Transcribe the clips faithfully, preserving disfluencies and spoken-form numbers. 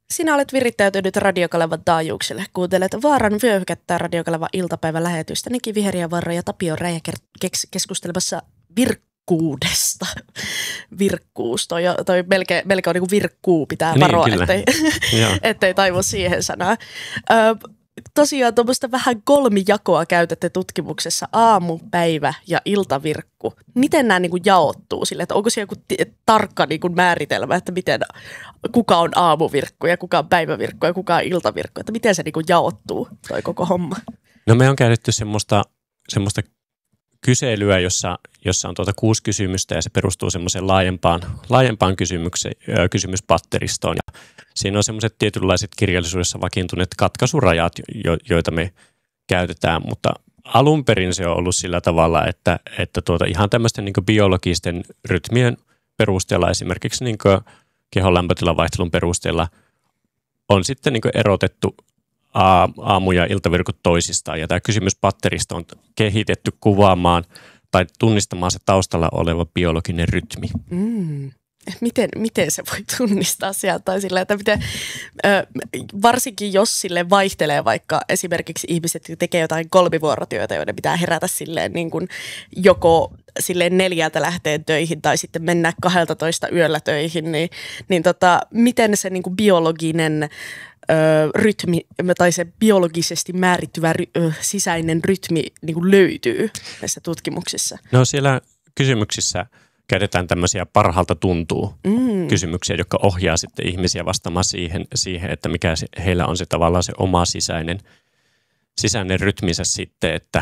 Sinä olet virittäytynyt Radiokalevan taajuuksille. Kuuntelet Vaaran vyöhykettä Radiokalevan iltapäivän lähetystä. Niki Viheriävaara ja Tapio Räjä keskustelemassa virkkuudesta. Virkkuus. Toi, toi melkein, melkein on niin kuin virkkuu, pitää niin, varoa, ettei, ettei taivu siihen sanaan. Ö, tosiaan tuommoista vähän kolmijakoa käytätte tutkimuksessa, aamu, päivä ja iltavirkku. Miten nämä niin kuin jaottuu sille, että onko siellä joku t- tarkka niin kuin määritelmä, että miten, kuka on aamuvirkku ja kuka on päivävirkku ja kuka on iltavirkku, että miten se niin kuin jaottuu toi koko homma? No me on käytetty semmoista, semmoista kyselyä, jossa, jossa on tuota kuusi kysymystä ja se perustuu semmoiseen laajempaan, laajempaan kysymyspatteristoon. Ja siinä on semmoiset tietynlaiset kirjallisuudessa vakiintuneet katkaisurajat, jo, joita me käytetään, mutta alun perin se on ollut sillä tavalla, että, että tuota ihan tämmöisten niin kuin biologisten rytmien perusteella, esimerkiksi niin kuin kehon lämpötilan vaihtelun perusteella, on sitten niin kuin erotettu aamu- ja iltavirkut toisistaan. Ja tämä kysymyspatteristo on kehitetty kuvaamaan tai tunnistamaan se taustalla oleva biologinen rytmi. Mm. Miten, miten se voi tunnistaa sieltä? Tai sillä, että miten, ö, varsinkin jos sille vaihtelee vaikka esimerkiksi ihmiset, jotka tekee jotain kolmivuorotyötä, joiden pitää herätä silleen niin kuin joko silleen neljältä lähteen töihin tai sitten mennä kahdeltatoista yöllä töihin, niin, niin tota, miten se niin kuin biologinen Ö, rytmi tai se biologisesti määrittyvä ry, ö, sisäinen rytmi niin kuin löytyy näissä tutkimuksissa? No siellä kysymyksissä käytetään tämmöisiä parhaalta tuntuu mm. kysymyksiä, jotka ohjaa sitten ihmisiä vastaamaan siihen, siihen että mikä se, heillä on se tavallaan se oma sisäinen, sisäinen rytminsä sitten, että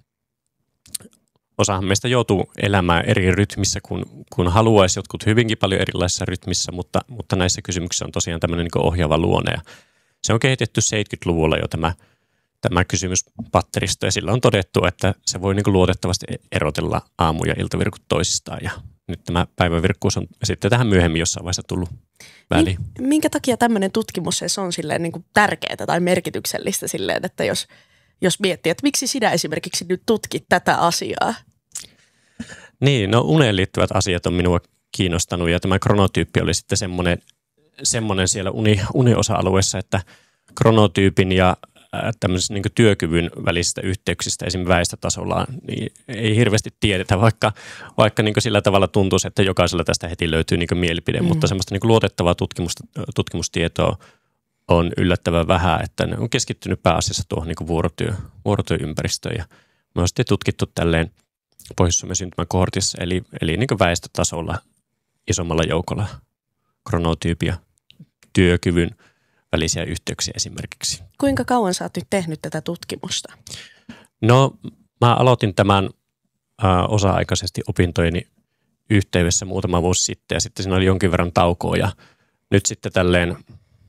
osahan meistä joutuu elämään eri rytmissä, kun, kun haluaisi jotkut hyvinkin paljon erilaisissa rytmissä, mutta, mutta näissä kysymyksissä on tosiaan tämmöinen niin kuin ohjaava luonne. Ja se on kehitetty seitsemänkymmentäluvulla jo tämä, tämä kysymyspatteristo ja sillä on todettu, että se voi niin kuin luotettavasti erotella aamu- ja iltavirkut toisistaan. Ja nyt tämä päivävirkkuus on sitten tähän myöhemmin jossain vaiheessa tullut väliin. Minkä takia tämmöinen tutkimus se on silleen niin kuin tärkeää tai merkityksellistä silleen, että jos, jos miettii, että miksi sinä esimerkiksi nyt tutkit tätä asiaa? Niin, no uneen liittyvät asiat on minua kiinnostanut ja tämä kronotyyppi oli sitten semmoinen, semmoinen siellä uni, uniosa-alueessa, että kronotyypin ja tämmöisessä niin kuin työkyvyn välisistä yhteyksistä esimerkiksi väestötasolla niin ei hirveästi tiedetä, vaikka, vaikka niin kuin sillä tavalla tuntuisi, että jokaisella tästä heti löytyy niin kuin mielipide, mm. mutta semmoista niin kuin luotettavaa tutkimusta, tutkimustietoa on yllättävän vähän, että ne on keskittynyt pääasiassa tuohon niin kuin vuorotyö, vuorotyöympäristöön ja me on sitten tutkittu tälleen Pohjois-Suomen syntymäkohortissa, eli, eli niin kuin väestötasolla isommalla joukolla kronotyypia, työkyvyn välisiä yhteyksiä esimerkiksi. Kuinka kauan sä oot nyt tehnyt tätä tutkimusta? No mä aloitin tämän ä, osa-aikaisesti opintojeni yhteydessä muutama vuosi sitten ja sitten siinä oli jonkin verran taukoa ja nyt sitten tälleen